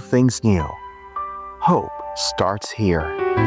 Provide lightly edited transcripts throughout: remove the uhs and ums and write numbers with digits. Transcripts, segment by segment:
things new. Hope starts here.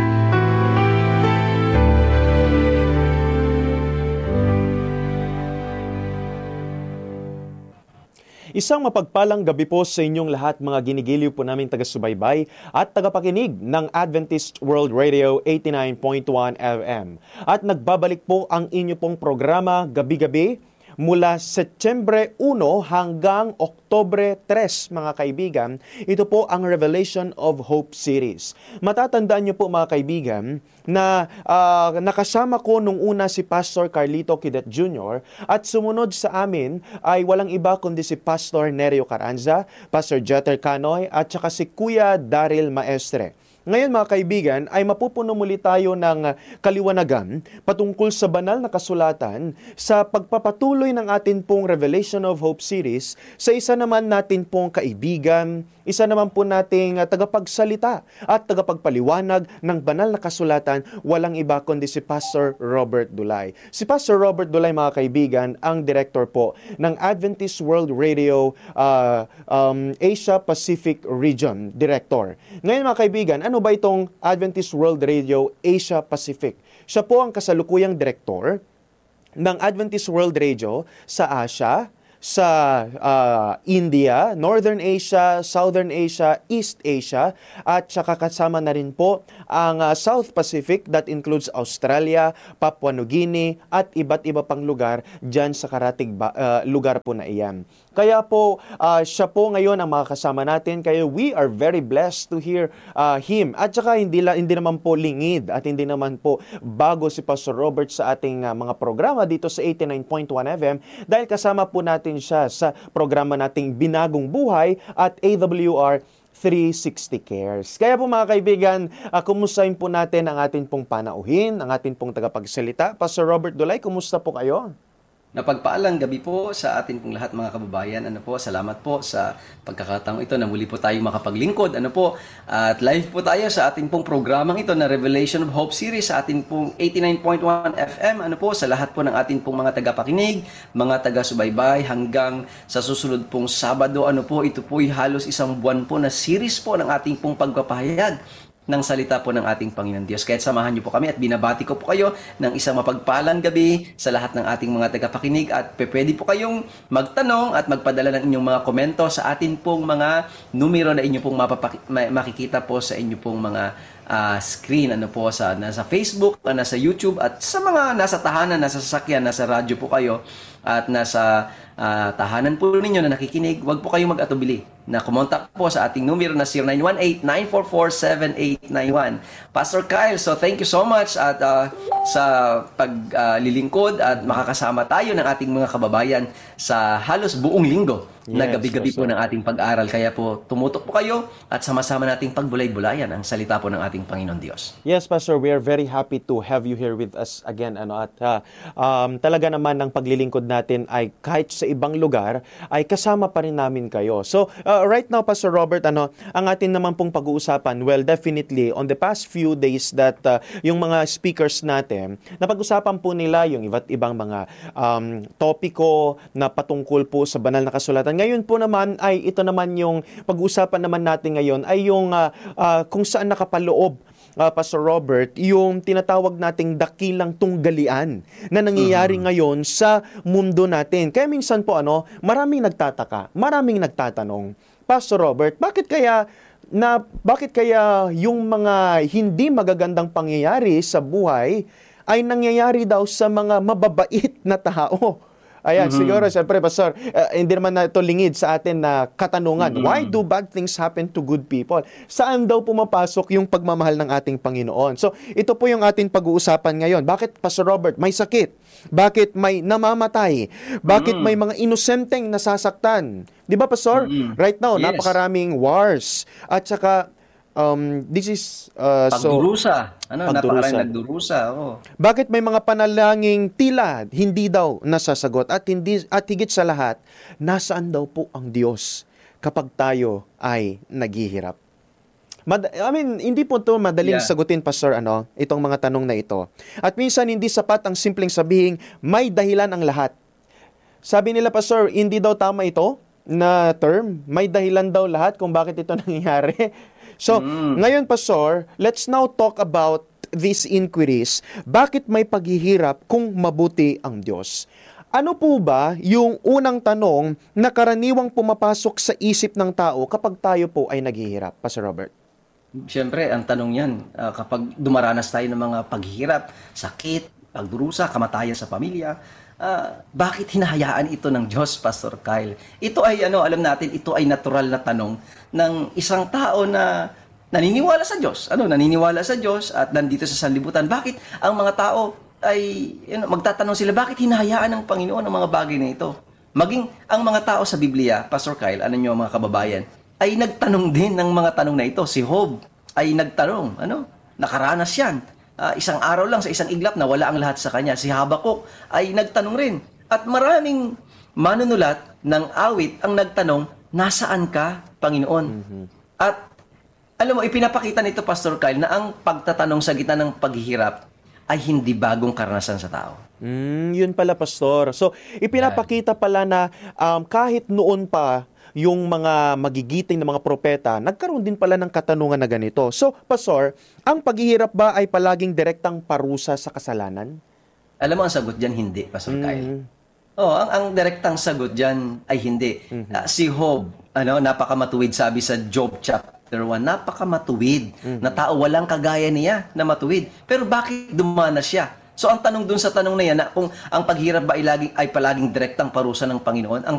Isang mapagpalang gabi po sa inyong lahat, mga ginigiliw po naming taga-subaybay at tagapakinig ng Adventist World Radio 89.1 FM. At nagbabalik po ang inyo pong programa gabi-gabi mula Setyembre 1 hanggang Oktubre 3, mga kaibigan. Ito po ang Revelation of Hope series. Matatandaan niyo po, mga kaibigan, na nakasama ko nung una si Pastor Carlito Quidet Jr. at sumunod sa amin ay walang iba kundi si Pastor Nerio Carranza, Pastor Jeter Canoy at saka si Kuya Daryl Maestre. Ngayon, mga kaibigan, ay mapupuno muli tayo ng kaliwanagan patungkol sa banal na kasulatan sa pagpapatuloy ng atin pong Revelation of Hope series sa isa naman natin pong kaibigan, isa naman po nating tagapagsalita at tagapagpaliwanag ng banal na kasulatan, walang iba kundi si Pastor Robert Dulay. Si Pastor Robert Dulay, mga kaibigan, ang director po ng Adventist World Radio Asia Pacific Region Director. Ngayon, mga kaibigan, ano ba itong Adventist World Radio Asia Pacific? Siya po ang kasalukuyang direktor ng Adventist World Radio sa Asia, sa India, Northern Asia, Southern Asia, East Asia, at saka kasama na rin po ang South Pacific, that includes Australia, Papua New Guinea, at iba't iba pang lugar dyan sa karatig lugar po na iyan. Kaya po, siya po ngayon ang makakasama natin. Kaya we are very blessed to hear him. At saka hindi naman po lingid at hindi naman po bago si Pastor Robert sa ating mga programa dito sa 89.1 FM dahil kasama po natin siya sa programa nating Binagong Buhay at AWR 360 Cares. Kaya po, mga kaibigan, kumustahin po natin ang ating pong panauhin, ang ating pong tagapagsalita. Pastor Robert Dulay, kumusta po kayo? Napagpaalang gabi po sa atin pong lahat, mga kababayan. Salamat po sa pagkakataong ito na muli po tayong makapaglingkod. At live po tayo sa ating pong programang ito na Revelation of Hope series sa ating pong 89.1 FM. Sa lahat po ng ating pong mga tagapakinig, mga taga-subaybay hanggang sa susunod pong Sabado. Ito po'y halos isang buwan po na series po ng ating pong pagpapahayag ng salita po ng ating Panginoon Diyos. Kaya samahan niyo po kami at binabati ko po kayo ng isang mapagpalang gabi sa lahat ng ating mga tagapakinig at pwede po kayong magtanong at magpadala ng inyong mga komento sa atin pong mga numero na inyo pong makikita po sa inyo pong mga screen, nasa Facebook, nasa YouTube at sa mga nasa tahanan, nasa sasakyan, nasa radyo po kayo at nasa tahanan po ninyo na nakikinig, huwag po kayong mag-atubili na kumontak po sa ating numero na 0918-944-7891. Pastor Kyle, so thank you so much at sa paglilingkod at makakasama tayo ng ating mga kababayan sa halos buong linggo na gabi-gabi po ng ating pag-aaral. Kaya po, tumutok po kayo at sama-sama nating pagbulay-bulayan ang salita po ng ating Panginoon Diyos. Yes, Pastor, we are very happy to have you here with us again. Talaga naman ng paglilingkod natin ay kahit sa ibang lugar, ay kasama pa rin namin kayo. So, right now, Pastor Robert, ang atin naman pong pag-uusapan, well, definitely, on the past few days that yung mga speakers natin, napag-usapan po nila yung iba't ibang mga topiko na patungkol po sa banal na kasulatan. Ngayon po naman ay ito naman yung pag-uusapan naman natin ngayon ay yung kung saan nakapaloob, Pastor Robert, yung tinatawag nating dakilang tunggalian na nangyayari ngayon sa mundo natin. Kaya minsan po maraming nagtataka, maraming nagtatanong, Pastor Robert, bakit kaya yung mga hindi magagandang pangyayari sa buhay ay nangyayari daw sa mga mababait na tao? Ayan, siguro, siyempre, Pastor, hindi naman na ito lingid sa atin na katanungan. Why do bad things happen to good people? Saan daw pumapasok yung pagmamahal ng ating Panginoon? So, ito po yung ating pag-uusapan ngayon. Bakit, Pastor Robert, may sakit? Bakit may namamatay? Bakit may mga inosenteng nasasaktan? Di ba, Pastor? Right now, napakaraming wars. At saka, this is pagdurusa. Napakaraming nagdurusa. Bakit may mga panalangin tila hindi daw nasasagot at higit sa lahat, nasaan daw po ang Diyos kapag tayo ay naghihirap? Hindi po ito madaling sagutin, Pastor, itong mga tanong na ito. At minsan hindi sapat ang simpleng sabihing may dahilan ang lahat. Sabi nila, Pastor, hindi daw tama ito na term. May dahilan daw lahat kung bakit ito nangyayari. So, ngayon, Pastor, let's now talk about these inquiries. Bakit may paghihirap kung mabuti ang Diyos? Ano po ba yung unang tanong na karaniwang pumapasok sa isip ng tao kapag tayo po ay naghihirap, Pastor Robert? Siyempre, ang tanong yan, kapag dumaranas tayo ng mga paghihirap, sakit, pagdurusa, kamatayan sa pamilya, bakit hinahayaan ito ng Diyos, Pastor Kyle? Ito ay, alam natin, ito ay natural na tanong ng isang tao na naniniwala sa Diyos. Naniniwala sa Diyos at nandito sa sanlibutan. Bakit ang mga tao ay magtatanong sila, bakit hinahayaan ng Panginoon ang mga bagay na ito? Maging ang mga tao sa Biblia, Pastor Kyle, mga kababayan, ay nagtanong din ng mga tanong na ito. Si Job ay nagtanong, nakaranas yan. Isang araw lang, sa isang iglap, nawala ang lahat sa kanya. Si Habakuk ay nagtanong rin. At maraming manunulat ng awit ang nagtanong, nasaan ka, Panginoon? At alam mo, ipinapakita nito, Pastor Kyle, na ang pagtatanong sa gitna ng paghihirap ay hindi bagong karanasan sa tao. Yun pala, Pastor. So, ipinapakita pala na kahit noon pa, yung mga magigiting na mga propeta, nagkaroon din pala ng katanungan na ganito. So, Pastor, ang paghihirap ba ay palaging direktang parusa sa kasalanan? Alam mo, ang sagot dyan, hindi, Pastor Kyle. Ang direktang sagot dyan ay hindi. Si Job, napakamatuwid, sabi sa Job chapter 1, napakamatuwid na tao, walang kagaya niya na matuwid. Pero bakit dumanas siya? So ang tanong dun sa tanong na yan, na kung ang paghirap ba ay palaging direktang parusa ng Panginoon, ang